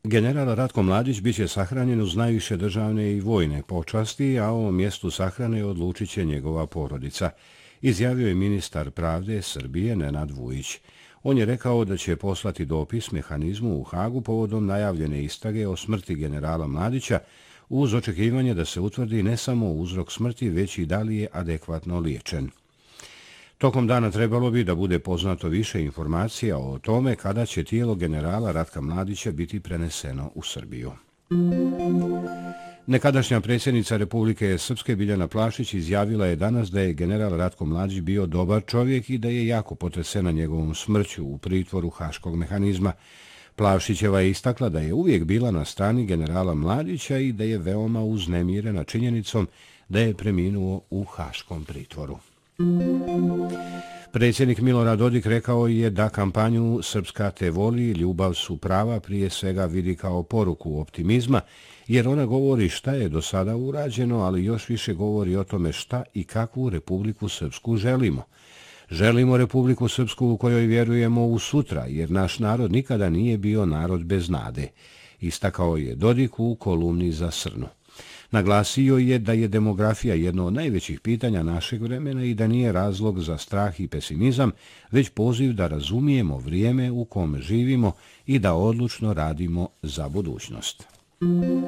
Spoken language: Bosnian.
General Ratko Mladić biće sahranjen uz najviše državne i vojne počasti, a o mjestu sahrane odlučit će njegova porodica, izjavio je ministar pravde Srbije Nenad Vujić. On je rekao da će poslati dopis mehanizmu u Hagu povodom najavljene istrage o smrti generala Mladića, uz očekivanje da se utvrdi ne samo uzrok smrti, već i da li je adekvatno liječen. Tokom dana trebalo bi da bude poznato više informacija o tome kada će tijelo generala Ratka Mladića biti preneseno u Srbiju. Nekadašnja predsjednica Republike Srpske Biljana Plašić izjavila je danas da je general Ratko Mladić bio dobar čovjek i da je jako potresena njegovom smrću u pritvoru Haškog mehanizma. Plavšićeva je istakla da je uvijek bila na strani generala Mladića i da je veoma uznemirena činjenicom da je preminuo u Haškom pritvoru. Predsjednik Milorad Dodik rekao je da kampanju Srpska te voli, ljubav su prava prije svega vidi kao poruku optimizma, jer ona govori šta je do sada urađeno, ali još više govori o tome šta i kakvu Republiku Srpsku želimo. Želimo Republiku Srpsku u kojoj vjerujemo u sutra, jer naš narod nikada nije bio narod bez nade, istakao je Dodik u kolumni za Srnu. Naglasio je da je demografija jedno od najvećih pitanja našeg vremena i da nije razlog za strah i pesimizam, već poziv da razumijemo vrijeme u kome živimo i da odlučno radimo za budućnost.